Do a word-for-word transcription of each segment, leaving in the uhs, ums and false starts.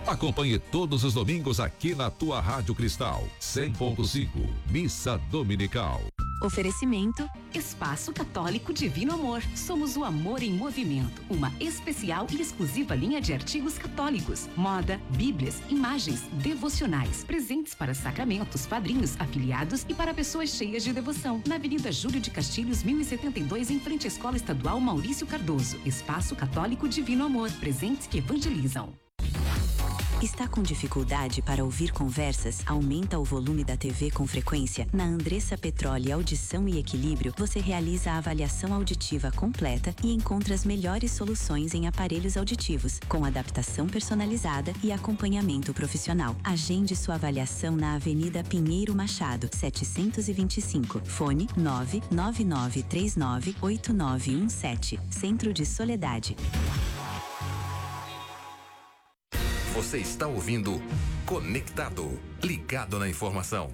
Acompanhe todos os domingos aqui na tua Rádio Cristal, cem ponto cinco, Missa Dominical. Oferecimento Espaço Católico Divino Amor. Somos o amor em movimento. Uma especial e exclusiva linha de artigos católicos, moda, bíblias, imagens, devocionais, presentes para sacramentos, padrinhos, afiliados e para pessoas cheias de devoção. Na Avenida Júlio de Castilhos, mil e setenta e dois, em frente à Escola Estadual Maurício Cardoso. Espaço Católico Divino Amor. Presentes que evangelizam. Está com dificuldade para ouvir conversas? Aumenta o volume da T V com frequência? Na Andressa Petróleo Audição e Equilíbrio, você realiza a avaliação auditiva completa e encontra as melhores soluções em aparelhos auditivos, com adaptação personalizada e acompanhamento profissional. Agende sua avaliação na Avenida Pinheiro Machado, setecentos e vinte e cinco. Fone nove nove nove três nove oito nove um sete. Centro de Soledade. Você está ouvindo Conectado, ligado na informação.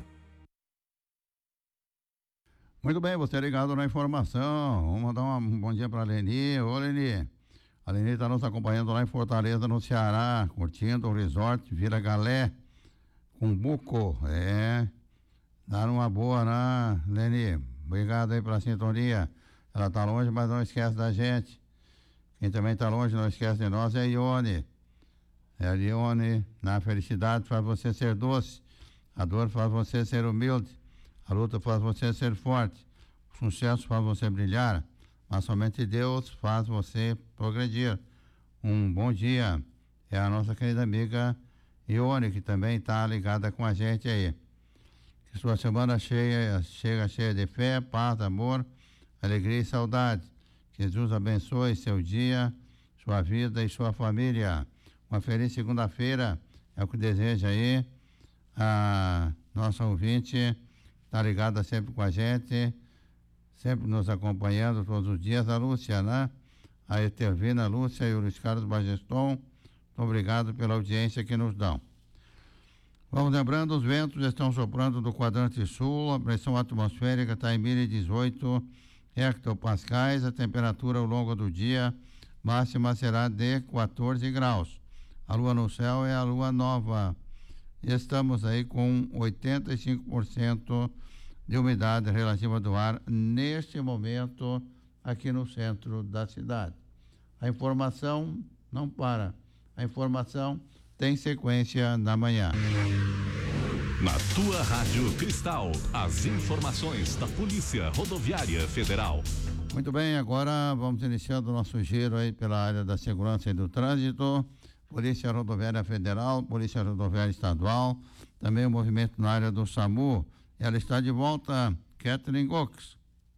Muito bem, você é ligado na informação. Vamos mandar um bom dia para a Leni. Ô, Leni. A Leni está nos acompanhando lá em Fortaleza, no Ceará, curtindo o resort Vila Galé, com Buco. É, dá uma boa, né, Leni? Obrigado aí pela sintonia. Ela está longe, mas não esquece da gente. Quem também está longe, não esquece de nós, é a Ione. É a Ione, na felicidade faz você ser doce, a dor faz você ser humilde, a luta faz você ser forte, o sucesso faz você brilhar, mas somente Deus faz você progredir. Um bom dia. É a nossa querida amiga Ione, que também está ligada com a gente aí. Que sua semana cheia, chega cheia de fé, paz, amor, alegria e saudade. Que Jesus abençoe seu dia, sua vida e sua família. Uma feliz segunda-feira é o que deseja aí. A nossa ouvinte está ligada sempre com a gente, sempre nos acompanhando todos os dias. A Lúcia, né? A Etervina, a Lúcia e o Luiz Carlos Bageston. Muito obrigado pela audiência que nos dão. Vamos lembrando, os ventos estão soprando do quadrante sul, a pressão atmosférica está em mil e dezoito hectopascais, a temperatura ao longo do dia máxima será de quatorze graus. A lua no céu é a lua nova. Estamos aí com oitenta e cinco por cento de umidade relativa do ar neste momento aqui no centro da cidade. A informação não para. A informação tem sequência na manhã. Na tua Rádio Cristal, as informações da Polícia Rodoviária Federal. Muito bem, agora vamos iniciando o nosso giro aí pela área da segurança e do trânsito. Polícia Rodoviária Federal, Polícia Rodoviária Estadual, também o movimento na área do SAMU. Ela está de volta, Kathleen Gox.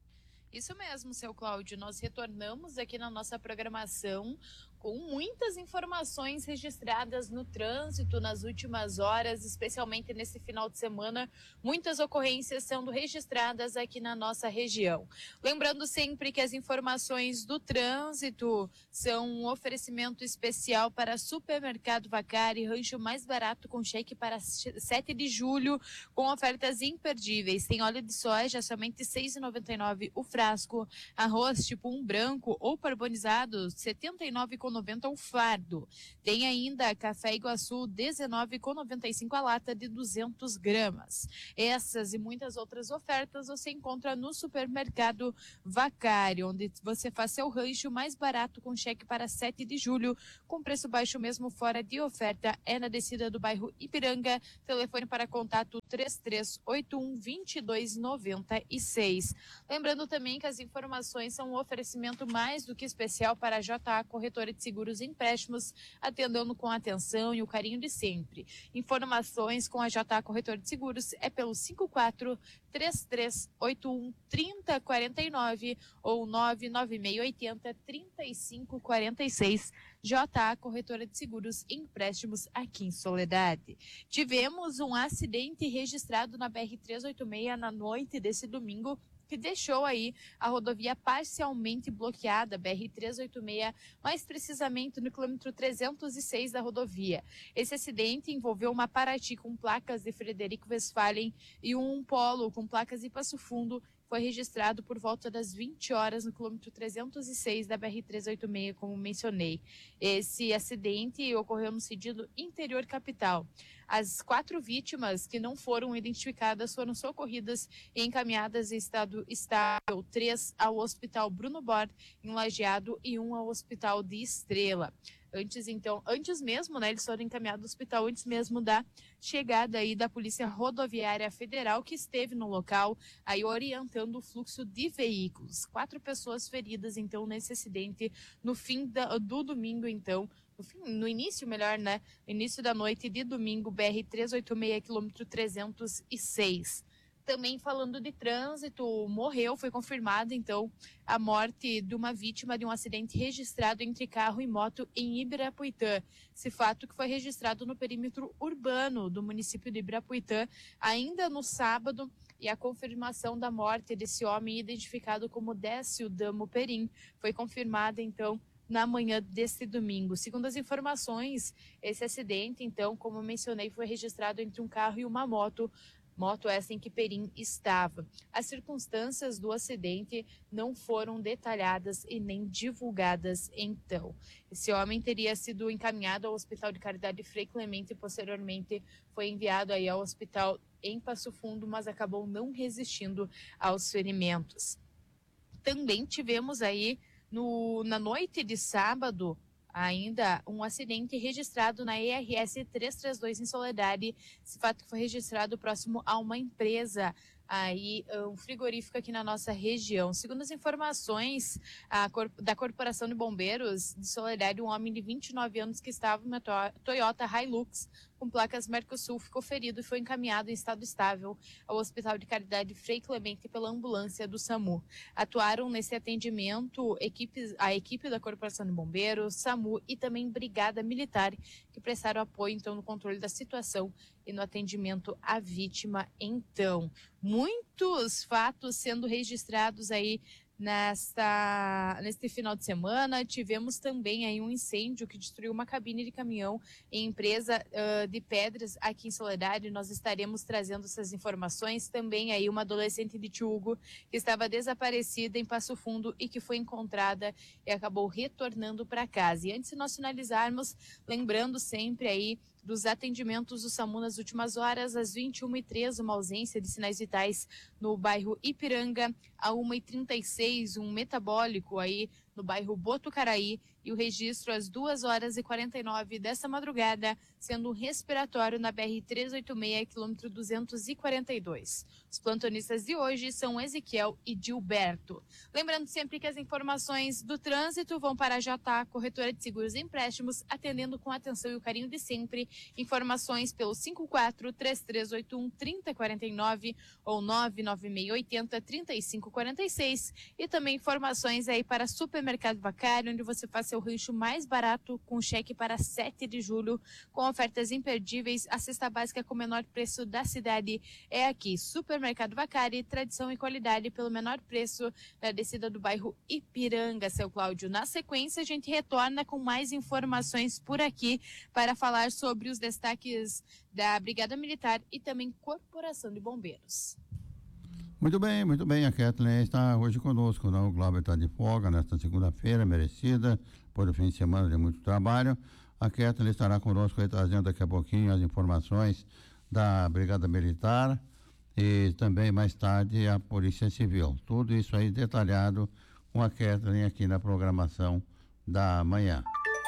Isso mesmo, seu Cláudio, nós retornamos aqui na nossa programação com muitas informações registradas no trânsito nas últimas horas, especialmente nesse final de semana, muitas ocorrências sendo registradas aqui na nossa região. Lembrando sempre que as informações do trânsito são um oferecimento especial para Supermercado Vacari, rancho mais barato com cheque para sete de julho, com ofertas imperdíveis. Tem óleo de soja somente seis reais e noventa e nove centavos o frasco, arroz tipo um branco ou carbonizado setenta e nove reais e noventa centavos o fardo. Tem ainda café Iguaçu dezenove reais e noventa e cinco centavos a lata de duzentas gramas. Essas e muitas outras ofertas você encontra no Supermercado Vacari, onde você faz seu rancho mais barato com cheque para sete de julho, com preço baixo mesmo fora de oferta. É na descida do bairro Ipiranga. Telefone para contato três três oito um, dois dois nove seis. Lembrando também que as informações são um oferecimento mais do que especial para a J A Corretora de Seguros e Empréstimos, atendendo com atenção e o carinho de sempre. Informações com a J A Corretora de Seguros é pelo cinco quatro três três oito um três zero quatro nove ou nove nove seis oito zero três cinco quatro seis. J A Corretora de Seguros e Empréstimos aqui em Soledade. Tivemos um acidente registrado na B R trezentos e oitenta e seis na noite desse domingo, que deixou aí a rodovia parcialmente bloqueada, B R trezentos e oitenta e seis, mais precisamente no quilômetro trezentos e seis da rodovia. Esse acidente envolveu uma Paraty com placas de Frederico Westphalen e um Polo com placas de Passo Fundo. foi registrado por volta das vinte horas no quilômetro trezentos e seis da B R trezentos e oitenta e seis, como mencionei. Esse acidente ocorreu no sentido interior capital. As quatro vítimas que não foram identificadas foram socorridas e encaminhadas em estado estável, três ao Hospital Bruno Bord, em Lajeado, e um ao Hospital de Estrela. Antes, então, antes mesmo, né, eles foram encaminhados ao hospital antes mesmo da chegada aí da Polícia Rodoviária Federal, que esteve no local, aí orientando o fluxo de veículos. Quatro pessoas feridas, então, nesse acidente, no fim da, do domingo, então, no, fim, no início, melhor, né, no início da noite de domingo, B R trezentos e oitenta e seis, quilômetro trezentos e seis. Também falando de trânsito, morreu, foi confirmada, então, a morte de uma vítima de um acidente registrado entre carro e moto em Ibirapuitã. Esse fato que foi registrado no perímetro urbano do município de Ibirapuitã, ainda no sábado, e a confirmação da morte desse homem, identificado como Décio Damo Perim, foi confirmada, então, na manhã deste domingo. Segundo as informações, esse acidente, então, como mencionei, foi registrado entre um carro e uma moto, moto essa em que Perim estava. As circunstâncias do acidente não foram detalhadas e nem divulgadas então. Esse homem teria sido encaminhado ao Hospital de Caridade Frei Clemente e posteriormente foi enviado aí ao hospital em Passo Fundo, mas acabou não resistindo aos ferimentos. Também tivemos aí no, na noite de sábado ainda um acidente registrado na E R S trezentos e trinta e dois em Soledade. Esse fato que foi registrado próximo a uma empresa, aí um frigorífico aqui na nossa região. Segundo as informações a, da Corporação de Bombeiros de Soledade, um homem de vinte e nove anos que estava em uma Toyota Hilux com placas Mercosul ficou ferido e foi encaminhado em estado estável ao Hospital de Caridade Frei Clemente pela ambulância do SAMU. Atuaram nesse atendimento equipes, a equipe da Corporação de Bombeiros, SAMU e também Brigada Militar, que prestaram apoio então no controle da situação e no atendimento à vítima. Então, muitos fatos sendo registrados aí nesta, neste final de semana. Tivemos também aí um incêndio que destruiu uma cabine de caminhão em empresa uh, de pedras aqui em Soledade. Nós estaremos trazendo essas informações. Também aí uma adolescente de Tiúgo que estava desaparecida em Passo Fundo e que foi encontrada e acabou retornando para casa. E antes de nós finalizarmos, lembrando sempre aí dos atendimentos do SAMU nas últimas horas, às vinte e uma e três, uma ausência de sinais vitais no bairro Ipiranga, à uma e trinta e seis, um metabólico aí no bairro Botucaraí, e o registro às duas horas e quarenta e nove dessa madrugada, sendo um respiratório na B R trezentos e oitenta e seis, quilômetro duzentos e quarenta e dois. Os plantonistas de hoje são Ezequiel e Gilberto. Lembrando sempre que as informações do trânsito vão para a J A, Corretora de Seguros e Empréstimos, atendendo com atenção e o carinho de sempre. Informações pelo cinco quatro, três três oito um, três zero quatro nove ou nove nove seis oito zero, três cinco quatro seis. E também informações aí para Supermercado Vacari, onde você faz seu rancho mais barato com cheque para sete de julho, com ofertas imperdíveis. A cesta básica com o menor preço da cidade é aqui. Supermercado Vacari, tradição e qualidade pelo menor preço na descida do bairro Ipiranga, seu Cláudio. Na sequência, a gente retorna com mais informações por aqui para falar sobre os destaques da Brigada Militar e também Corporação de Bombeiros. Muito bem, muito bem. A Kathleen está hoje conosco, não? O Glauber está de folga nesta segunda-feira, merecida, por o fim de semana de muito trabalho. A Kathleen estará conosco aí, trazendo daqui a pouquinho as informações da Brigada Militar e também mais tarde a Polícia Civil. Tudo isso aí detalhado com a Kathleen aqui na programação da manhã.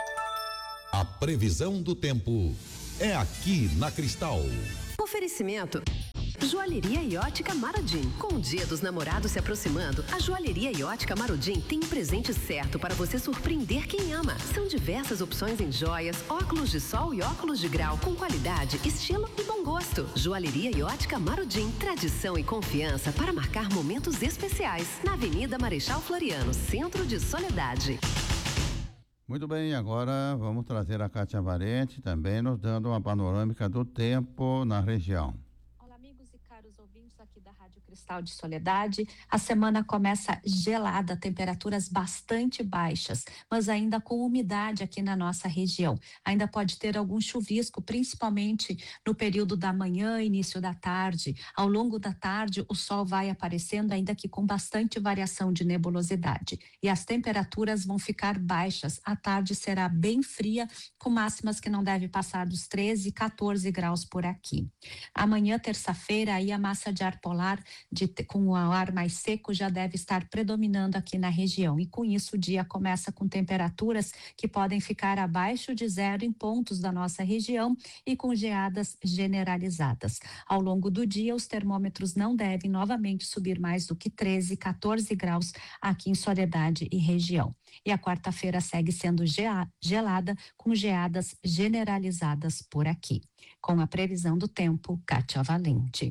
A previsão do tempo é aqui na Cristal. Oferecimento Joalheria e Ótica Marodim. Com o Dia dos Namorados se aproximando, a Joalheria e Ótica Marodim tem o presente certo para você surpreender quem ama. São diversas opções em joias, óculos de sol e óculos de grau, com qualidade, estilo e bom gosto. Joalheria e Ótica Marodim, tradição e confiança para marcar momentos especiais. Na Avenida Marechal Floriano, centro de Soledade. Muito bem, agora vamos trazer a Kátia Valente, também nos dando uma panorâmica do tempo na região. Olá, amigos e caros ouvintes aqui da Rádio Rádio Cristal de Soledade, a semana começa gelada, temperaturas bastante baixas, mas ainda com umidade aqui na nossa região. Ainda pode ter algum chuvisco, principalmente no período da manhã, início da tarde. Ao longo da tarde, o sol vai aparecendo, ainda que com bastante variação de nebulosidade. E as temperaturas vão ficar baixas. A tarde será bem fria, com máximas que não deve passar dos treze, quatorze graus por aqui. Amanhã, terça-feira, aí a massa de ar polar de, com o ar mais seco já deve estar predominando aqui na região. E com isso o dia começa com temperaturas que podem ficar abaixo de zero em pontos da nossa região e com geadas generalizadas. Ao longo do dia, os termômetros não devem novamente subir mais do que treze, quatorze graus aqui em Soledade e região. E a quarta-feira segue sendo gelada, com geadas generalizadas por aqui. Com a previsão do tempo, Kátia Valente.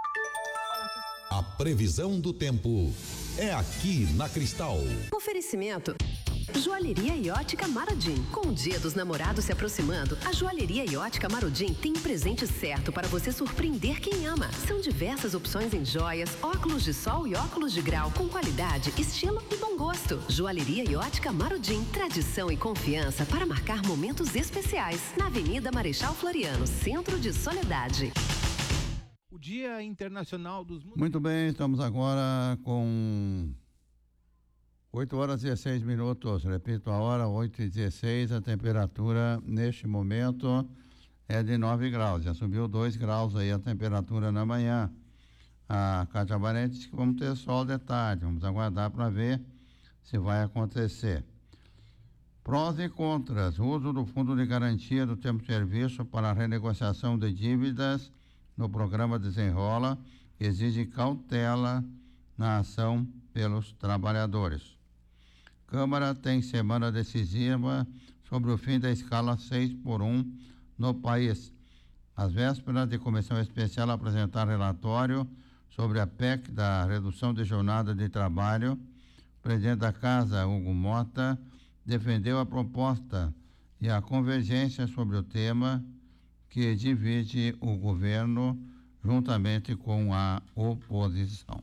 A previsão do tempo é aqui na Cristal. Oferecimento Joalheria e Ótica Maradim. Com o Dia dos Namorados se aproximando, a Joalheria e Ótica Maradim tem o presente certo para você surpreender quem ama. São diversas opções em joias, óculos de sol e óculos de grau, com qualidade, estilo e bom gosto. Joalheria e Ótica Maradim, tradição e confiança para marcar momentos especiais. Na Avenida Marechal Floriano, centro de Soledade. O Dia Internacional dos Museus. Muito bem, estamos agora com oito horas e dezesseis minutos, repito a hora, oito e dezesseis, a temperatura neste momento é de nove graus, já subiu dois graus aí a temperatura na manhã. A Kátia Valente disse que vamos ter sol de tarde, vamos aguardar para ver se vai acontecer. Prós e contras, uso do Fundo de Garantia do Tempo de Serviço para a renegociação de dívidas no programa Desenrola exige cautela na ação pelos trabalhadores. Câmara tem semana decisiva sobre o fim da escala seis por um no país. Às vésperas de comissão especial apresentar relatório sobre a P E C da redução de jornada de trabalho, o presidente da Casa, Hugo Mota, defendeu a proposta e a convergência sobre o tema que divide o governo juntamente com a oposição.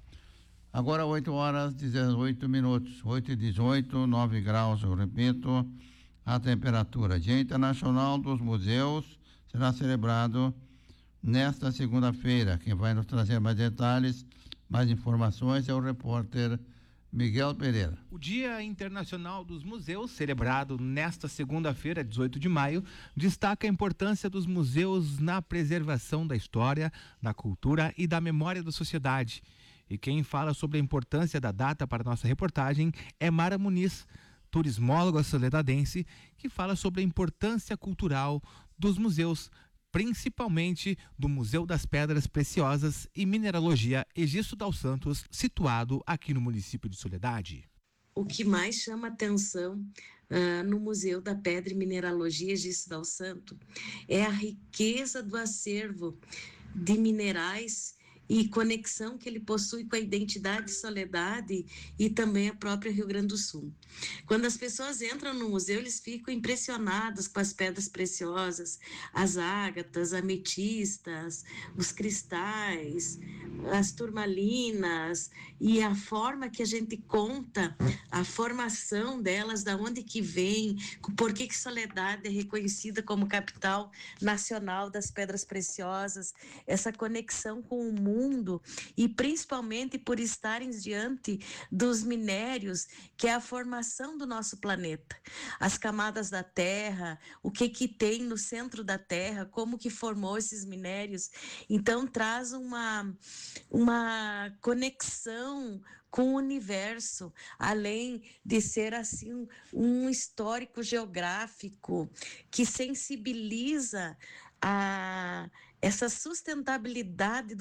Agora oito horas e dezoito minutos, oito e dezoito, nove graus, eu repito, a temperatura. Dia Internacional dos Museus será celebrado nesta segunda-feira. Quem vai nos trazer mais detalhes, mais informações é o repórter Miguel Pereira. O Dia Internacional dos Museus, celebrado nesta segunda-feira, dezoito de maio, destaca a importância dos museus na preservação da história, da cultura e da memória da sociedade. E quem fala sobre a importância da data para nossa reportagem é Mara Muniz, turismóloga soledadense, que fala sobre a importância cultural dos museus, principalmente do Museu das Pedras Preciosas e Mineralogia Egisto Dal Santos, situado aqui no município de Soledade. O que mais chama atenção uh, no Museu da Pedra e Mineralogia Egisto Dal Santos é a riqueza do acervo de minerais e conexão que ele possui com a identidade de Soledade e também a própria Rio Grande do Sul. Quando as pessoas entram no museu, eles ficam impressionados com as pedras preciosas, as ágatas, ametistas, os cristais, as turmalinas e a forma que a gente conta a formação delas, da onde que vem, por que que Soledade é reconhecida como capital nacional das pedras preciosas, essa conexão com o mundo mundo e principalmente por estarem diante dos minérios, que é a formação do nosso planeta, as camadas da Terra, o que que tem no centro da Terra, como que formou esses minérios. Então traz uma, uma conexão com o universo, além de ser assim um histórico geográfico que sensibiliza a essa sustentabilidade do